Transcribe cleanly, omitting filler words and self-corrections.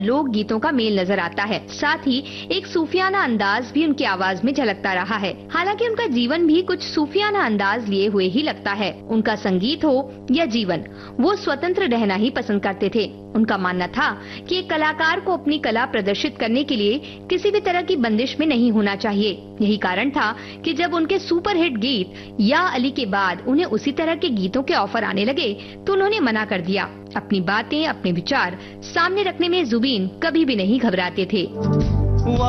लोक गीतों का मेल नजर आता है। साथ ही एक सूफियाना अंदाज भी उनकी आवाज में झलकता रहा है। हालांकि उनका जीवन भी कुछ सूफियाना अंदाज लिए हुए ही लगता है। उनका संगीत हो या जीवन, वो स्वतंत्र रहना ही पसंद करते थे। उनका मानना था कि एक कलाकार को अपनी कला प्रदर्शित करने के लिए किसी भी तरह की बंदिश में नहीं होना चाहिए। यही कारण था कि जब उनके सुपरहिट गीत या अली के बाद उन्हें उसी तरह के गीतों के ऑफर आने लगे तो उन्होंने मना कर दिया। अपनी बातें, अपने विचार सामने रखने में जुबीन कभी भी नहीं घबराते थे।